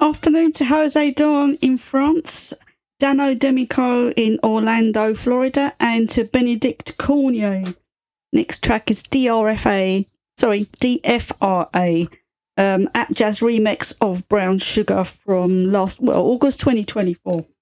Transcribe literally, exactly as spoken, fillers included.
afternoon to Jose Don in France, Dano Demico in Orlando, Florida, and to Benedict Cornier. Next track is D R F A, sorry, D F R A, um, At Jazz remix of Brown Sugar from last, well, August twenty twenty-four.